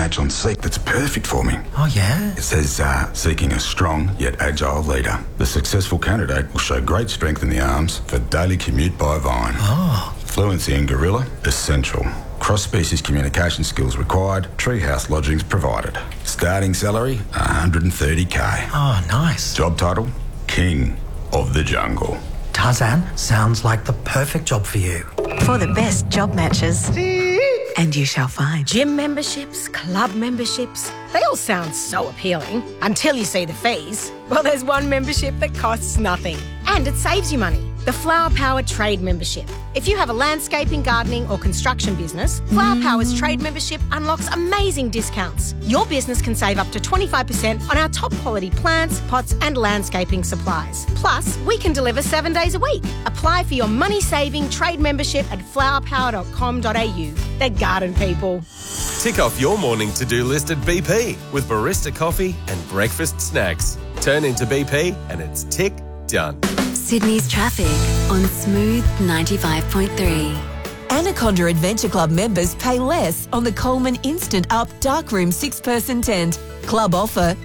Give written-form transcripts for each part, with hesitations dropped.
badge on Seek that's perfect for me. Oh, yeah? It says, seeking a strong yet agile leader. The successful candidate will show great strength in the arms for daily commute by Vine. Oh. Fluency in Gorilla, essential. Cross-species communication skills required, treehouse lodgings provided. Starting salary, $130K. Oh, nice. Job title, King of the Jungle. Tarzan, sounds like the perfect job for you. For the best job matches. And you shall find. Gym memberships, club memberships, they all sound so appealing until you see the fees. Well, there's one membership that costs nothing and it saves you money. The Flower Power Trade Membership. If you have a landscaping, gardening or construction business, Flower Power's Trade Membership unlocks amazing discounts. Your business can save up to 25% on our top quality plants, pots and landscaping supplies. Plus, we can deliver 7 days a week. Apply for your money-saving trade membership at flowerpower.com.au. They're garden people. Tick off your morning to-do list at BP with barista coffee and breakfast snacks. Turn into BP and it's tick done. Sydney's traffic on Smooth 95.3. Anaconda Adventure Club members pay less on the Coleman Instant Up Darkroom 6-person tent. Club offer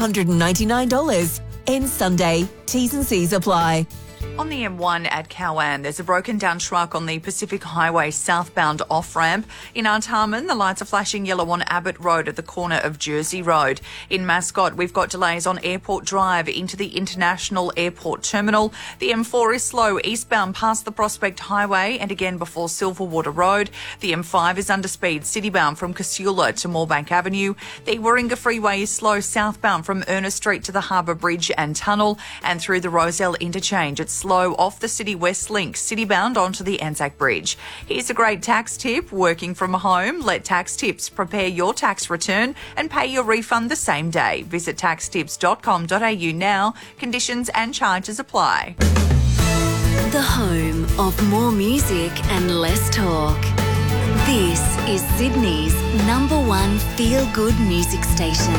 $399. Ends Sunday. T's and C's apply. On the M1 at Cowan, there's a broken down truck on the Pacific Highway southbound off-ramp. In Artarmon, the lights are flashing yellow on Abbott Road at the corner of Jersey Road. In Mascot, we've got delays on Airport Drive into the International Airport Terminal. The M4 is slow eastbound past the Prospect Highway and again before Silverwater Road. The M5 is under speed citybound from Casula to Moorebank Avenue. The Warringah Freeway is slow southbound from Ernest Street to the Harbour Bridge and Tunnel, and through the Roselle Interchange. It's slow off the City West Link, citybound onto the Anzac Bridge. Here's a great tax tip. Working from home, let Tax Tips prepare your tax return and pay your refund the same day. Visit taxtips.com.au now. Conditions and charges apply. The home of more music and less talk. This is Sydney's #1 feel-good music station.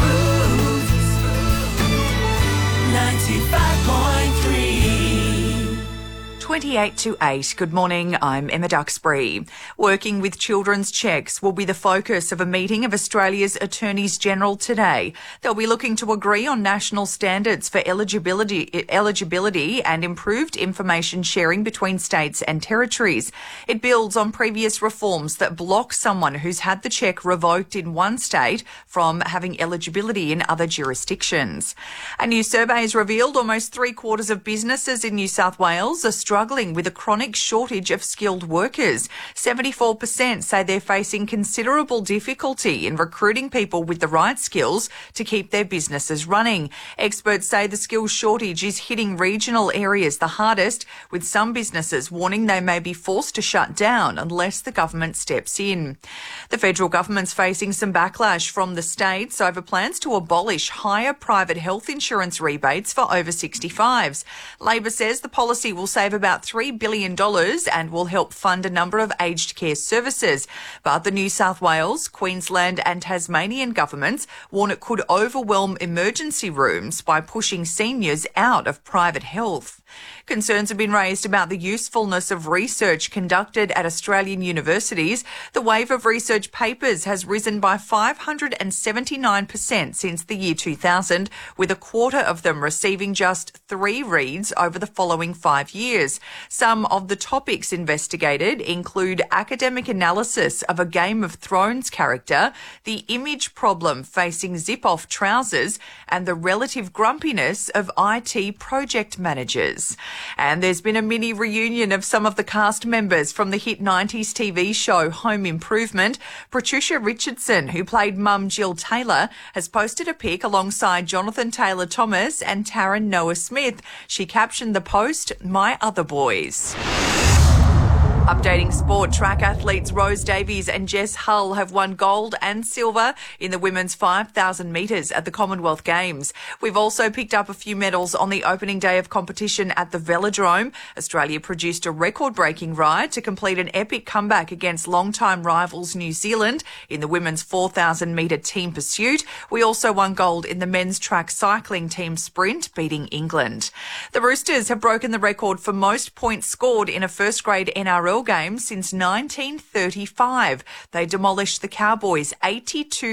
95.3. 28 to 8. Good morning, I'm Emma Duxbury. Working with children's checks will be the focus of a meeting of Australia's Attorneys General today. They'll be looking to agree on national standards for eligibility and improved information sharing between states and territories. It builds on previous reforms that block someone who's had the check revoked in one state from having eligibility in other jurisdictions. A new survey has revealed almost 3/4 of businesses in New South Wales are struggling with a chronic shortage of skilled workers. 74% say they're facing considerable difficulty in recruiting people with the right skills to keep their businesses running. Experts say the skills shortage is hitting regional areas the hardest, with some businesses warning they may be forced to shut down unless the government steps in. The federal government's facing some backlash from the states over plans to abolish higher private health insurance rebates for over 65s. Labor says the policy will save about $3 billion and will help fund a number of aged care services. But the New South Wales, Queensland and Tasmanian governments warn it could overwhelm emergency rooms by pushing seniors out of private health. Concerns have been raised about the usefulness of research conducted at Australian universities. The wave of research papers has risen by 579% since the year 2000, with a quarter of them receiving just 3 reads over the following 5 years. Some of the topics investigated include academic analysis of a Game of Thrones character, the image problem facing zip-off trousers, and the relative grumpiness of IT project managers. And there's been a mini reunion of some of the cast members from the hit 90s TV show Home Improvement. Patricia Richardson, who played Mum Jill Taylor, has posted a pic alongside Jonathan Taylor Thomas and Taron Noah Smith. She captioned the post, "My Other Boys." Updating sport, track athletes Rose Davies and Jess Hull have won gold and silver in the women's 5,000 metres at the Commonwealth Games. We've also picked up a few medals on the opening day of competition at the Velodrome. Australia produced a record-breaking ride to complete an epic comeback against long-time rivals New Zealand in the women's 4,000 metre team pursuit. We also won gold in the men's track cycling team sprint, beating England. The Roosters have broken the record for most points scored in a first-grade NRL game since 1935. They demolished the Cowboys 82